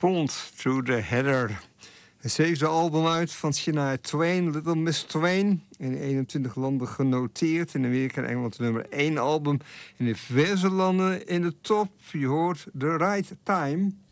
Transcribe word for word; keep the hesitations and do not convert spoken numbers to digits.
Pond, Through the Heather. Het zevende album uit van Shania Twain, Little Miss Twain. In eenentwintig landen genoteerd. In Amerika en Engeland nummer één album. In diverse landen in de top. Je hoort The Right Time.